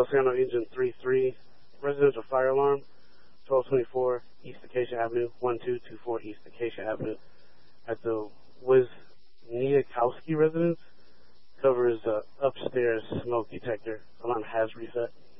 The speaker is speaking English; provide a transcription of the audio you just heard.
Feliciano Engine 3-3, residential fire alarm, 1224 East Acacia Avenue, 1224 East Acacia Avenue, at the Wisniakowski residence. Covers upstairs smoke detector. Alarm has reset.